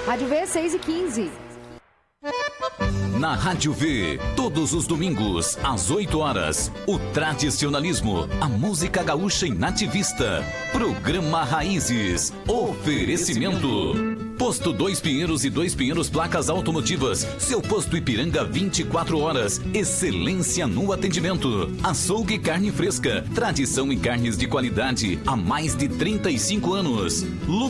Rádio V, 6h15. Na Rádio V, todos os domingos, às 8 horas, o tradicionalismo, a música gaúcha e nativista. Programa Raízes. Oferecimento. Posto 2 Pinheiros e 2 Pinheiros Placas Automotivas. Seu posto Ipiranga 24 horas. Excelência no atendimento. Açougue Carne Fresca. Tradição em carnes de qualidade há mais de 35 anos.